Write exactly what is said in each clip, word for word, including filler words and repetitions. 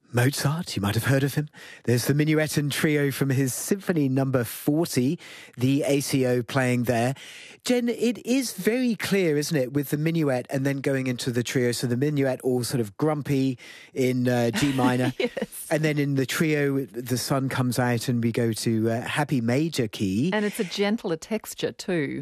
Mozart, you might have heard of him. There's the Minuet and Trio from his Symphony Number forty, the A C O playing there. Jen, it is very clear, isn't it, with the Minuet and then going into the Trio. So the Minuet all sort of grumpy in uh, G minor. Yes. And then in the Trio, the sun comes out and we go to uh, happy major key. And it's a gentler texture too.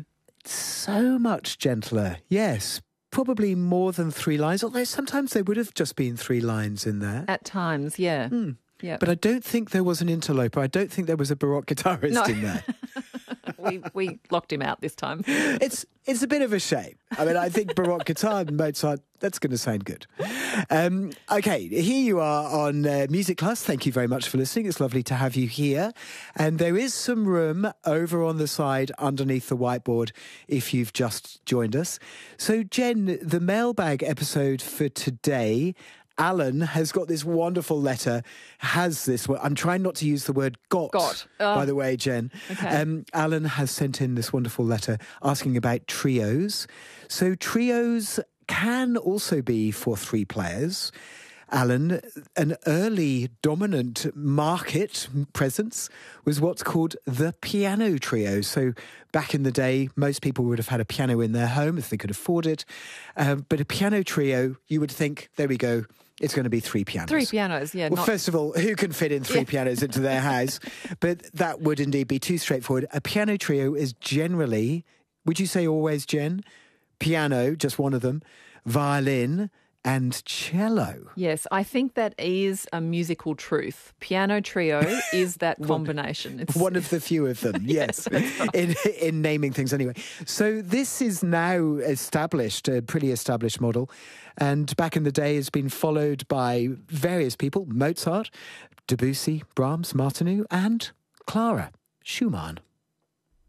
So much gentler, yes. Probably more than three lines, although sometimes there would have just been three lines in there. At times, yeah. Mm. Yeah. But I don't think there was an interloper. I don't think there was a Baroque guitarist No. in there. we we locked him out this time. It's it's a bit of a shame. I mean, I think Baroque guitar and Mozart, that's going to sound good. Um, okay, here you are on uh, Music Class. Thank you very much for listening. It's lovely to have you here. And there is some room over on the side underneath the whiteboard if you've just joined us. So, Jen, the mailbag episode for today, Alan has got this wonderful letter, has this, I'm trying not to use the word got, Got. Oh. by the way, Jen. Okay. Um, Alan has sent in this wonderful letter asking about trios. So trios can also be for three players. Alan, an early dominant market presence was what's called the piano trio. So back in the day, most people would have had a piano in their home if they could afford it. Um, but a piano trio, you would think, there we go, it's going to be three pianos. Three pianos, yeah. Well, not... first of all, who can fit in three Yeah. pianos into their house? But that would indeed be too straightforward. A piano trio is generally, would you say always, Jen? Piano, just one of them, violin and cello. Yes, I think that is a musical truth. Piano trio is that combination. It's... One of the few of them, yes, right. in, in naming things anyway. So this is now established, a pretty established model. And back in the day has been followed by various people, Mozart, Debussy, Brahms, Martineau, and Clara Schumann.